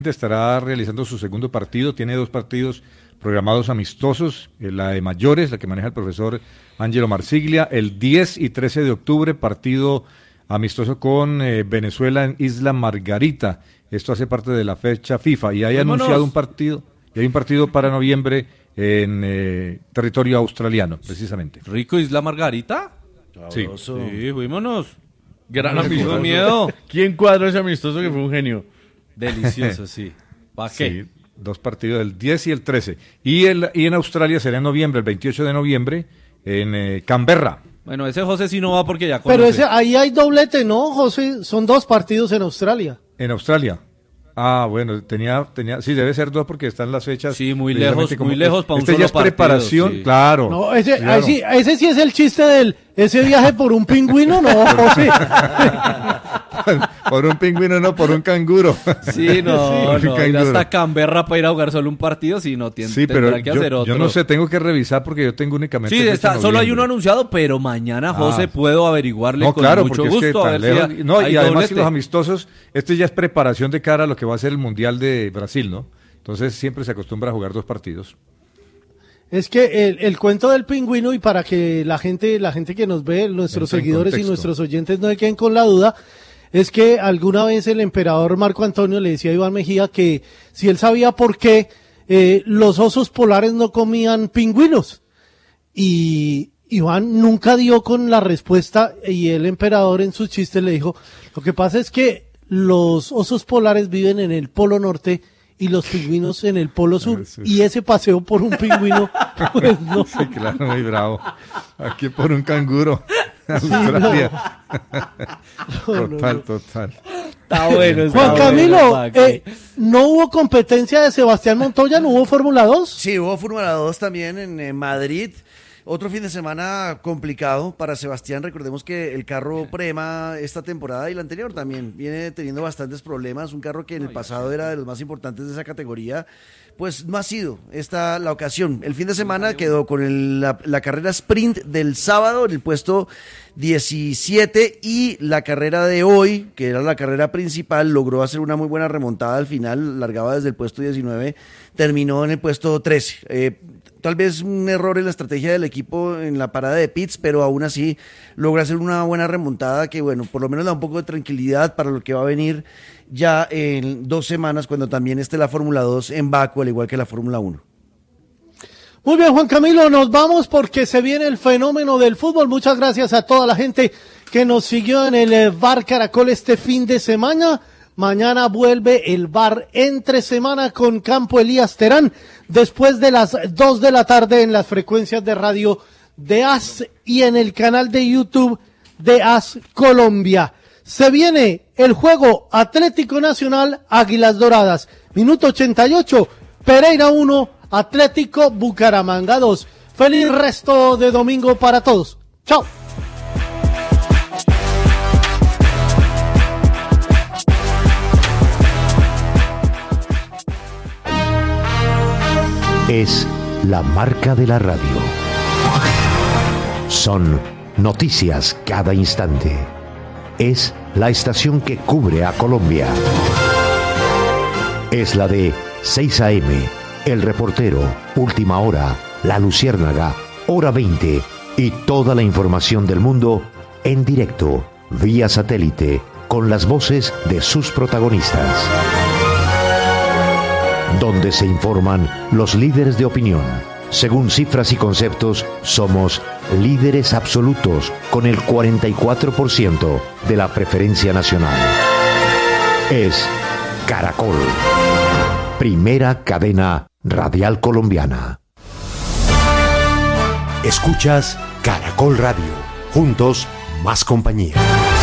estará realizando su segundo partido, tiene 2 partidos programados amistosos, la de mayores, la que maneja el profesor Angelo Marsiglia, el 10 y 13 de octubre, partido amistoso con Venezuela en Isla Margarita. Esto hace parte de la fecha FIFA y hay anunciado un partido, y hay un partido para noviembre en territorio australiano, precisamente. ¿Rico Isla Margarita? Sí. Sí, fuímonos. Gran amistoso. Miedo. ¿Quién cuadró ese amistoso que fue un genio? Delicioso, sí. ¿Para qué? Sí, 2 partidos, el 10 y el 13. Y en Australia será en noviembre, el 28 de noviembre, en Canberra. Bueno, ese José sí no va porque ya conoce. Pero ahí hay doblete, ¿no, José? Son 2 partidos en Australia. En Australia. Ah, bueno, sí, debe ser 2 porque están las fechas. Sí, muy lejos para un solo ya es partido, preparación, sí. claro. No, ese sí es el chiste ese viaje por un pingüino, ¿no, José? Por un pingüino, no, por un canguro. Sí, no, ir hasta Canberra para ir a jugar solo un partido, sí, no tiene. Sí, pero que hacer otro. yo no sé, tengo que revisar porque yo tengo únicamente. Sí, solo hay uno anunciado, pero mañana, José, puedo averiguarle con mucho gusto. Es que y además si los amistosos, esto ya es preparación de cara a lo que va a ser el Mundial de Brasil, ¿no? Entonces siempre se acostumbra a jugar 2 partidos. Es que el cuento del pingüino, y para que la gente que nos ve, nuestros seguidores y nuestros oyentes no se queden con la duda, es que alguna vez el emperador Marco Antonio le decía a Iván Mejía que si él sabía por qué los osos polares no comían pingüinos. Y Iván nunca dio con la respuesta, y el emperador en sus chistes le dijo, lo que pasa es que los osos polares viven en el Polo Norte y los pingüinos en el Polo Sur, y ese paseo por un pingüino, pues no. Sí, claro, muy bravo. Aquí por un canguro. Australia. Total. Está bueno. Juan Camilo, ¿no hubo competencia de Sebastián Montoya? ¿No hubo Fórmula 2? Sí, hubo Fórmula 2 también en Madrid. Otro fin de semana complicado para Sebastián. Recordemos que el carro Prema esta temporada y la anterior también viene teniendo bastantes problemas. Un carro que en el pasado era de los más importantes de esa categoría, pues no ha sido esta la ocasión. El fin de semana quedó con la carrera sprint del sábado en el puesto 17 y la carrera de hoy, que era la carrera principal, logró hacer una muy buena remontada al final, largaba desde el puesto 19, terminó en el puesto 13. Tal vez un error en la estrategia del equipo en la parada de pits, pero aún así logra hacer una buena remontada que, bueno, por lo menos da un poco de tranquilidad para lo que va a venir ya en 2 semanas, cuando también esté la Fórmula 2 en Baku, al igual que la Fórmula 1. Muy bien, Juan Camilo, nos vamos porque se viene el fenómeno del fútbol. Muchas gracias a toda la gente que nos siguió en el Bar Caracol este fin de semana. Mañana vuelve el bar entre semana con Campo Elías Terán, después de las 2 de la tarde en las frecuencias de radio de AS y en el canal de YouTube de AS Colombia. Se viene el juego Atlético Nacional Águilas Doradas. Minuto 88, Pereira 1, Atlético Bucaramanga 2. Feliz resto de domingo para todos. Chao. Es la marca de la radio. Son noticias cada instante. Es la estación que cubre a Colombia. Es la de 6 AM, El Reportero, Última Hora, La Luciérnaga, Hora 20 y toda la información del mundo en directo, vía satélite, con las voces de sus protagonistas. Donde se informan los líderes de opinión. Según cifras y conceptos, somos líderes absolutos con el 44% de la preferencia nacional. Es Caracol, primera cadena radial colombiana. Escuchas Caracol Radio. Juntos, más compañía.